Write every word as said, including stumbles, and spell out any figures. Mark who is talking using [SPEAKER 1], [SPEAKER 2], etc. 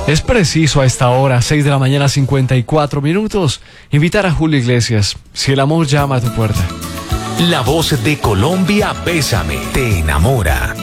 [SPEAKER 1] Es preciso a esta hora, seis de la mañana, cincuenta y cuatro minutos, invitar a Julio Iglesias, Si el amor llama a tu puerta.
[SPEAKER 2] La voz de Colombia, Bésame, te enamora.